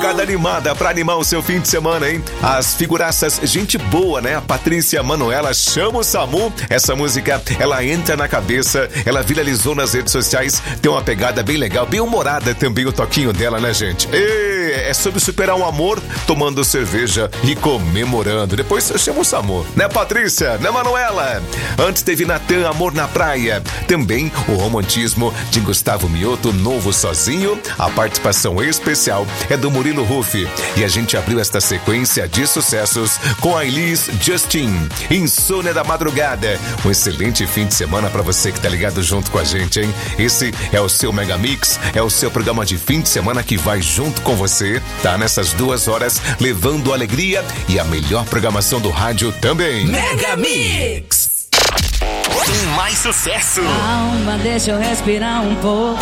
pegada animada pra animar o seu fim de semana, hein? As figuraças, gente boa, né? A Patrícia Manoela chama o SAMU. Essa música, ela entra na cabeça, ela viralizou nas redes sociais, tem uma pegada bem legal, bem humorada também o toquinho dela, né, gente? É sobre superar um amor tomando cerveja e comemorando. Depois chama o SAMU, né, Patrícia? Né, Manoela? Antes teve Natan, Amor na Praia. Também o romantismo de Gustavo Mioto, Novo Sozinho. A participação especial é do Murilo Ruff. E a gente abriu esta sequência de sucessos com a Elis Justin, Insônia da Madrugada. Um excelente fim de semana pra você que tá ligado junto com a gente, hein? Esse é o seu Mega Mix, é o seu programa de fim de semana que vai junto com você, tá? Nessas 2 horas, levando alegria e a melhor programação do rádio também. Mega Mix! Tem mais sucesso! Calma, deixa eu respirar um pouco.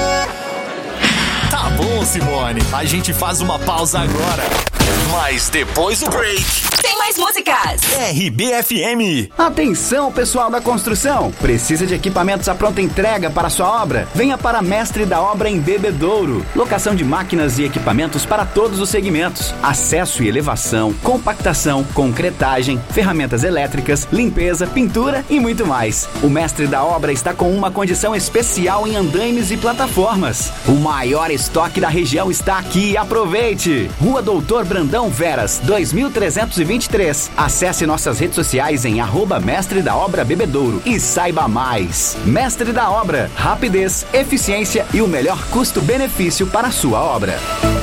Tá bom, Simone, a gente faz uma pausa agora. Mas depois do break, tem mais músicas. RBFM. Atenção, pessoal da construção. Precisa de equipamentos à pronta entrega para sua obra? Venha para Mestre da Obra em Bebedouro. Locação de máquinas e equipamentos para todos os segmentos. Acesso e elevação, compactação, concretagem, ferramentas elétricas, limpeza, pintura e muito mais. O Mestre da Obra está com uma condição especial em andaimes e plataformas. O maior estoque da região está aqui. Aproveite! Rua Doutor Brandão Veras, 2323. Acesse nossas redes sociais em @Mestre da Obra Bebedouro e saiba mais. Mestre da Obra, rapidez, eficiência e o melhor custo-benefício para a sua obra.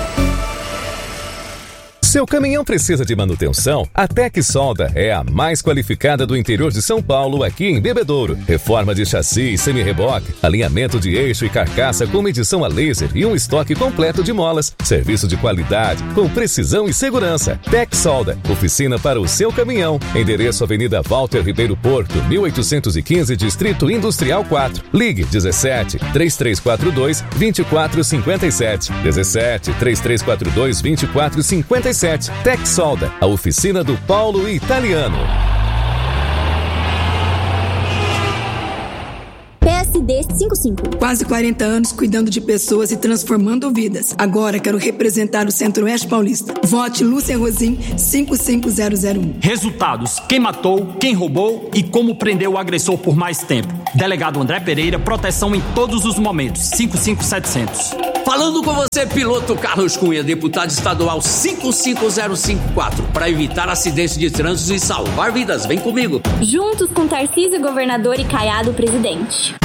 Seu caminhão precisa de manutenção? A Tec Solda é a mais qualificada do interior de São Paulo, aqui em Bebedouro. Reforma de chassi e semi-reboque, alinhamento de eixo e carcaça com medição a laser e um estoque completo de molas. Serviço de qualidade, com precisão e segurança. Tec Solda, oficina para o seu caminhão. Endereço Avenida Walter Ribeiro Porto, 1815, Distrito Industrial 4. Ligue 17 3342 2457. 17 3342 2457. Tec Solda, a oficina do Paulo Italiano. PSD 55. Quase 40 anos cuidando de pessoas e transformando vidas. Agora quero representar o Centro-Oeste Paulista. Vote Lúcia Rosim 55001. Resultados: quem matou, quem roubou e como prendeu o agressor por mais tempo. Delegado André Pereira, proteção em todos os momentos. 55700. Falando com você, piloto Carlos Cunha, deputado estadual 55054. Para evitar acidentes de trânsito e salvar vidas. Vem comigo. Juntos com Tarcísio, governador, e Caiado, presidente.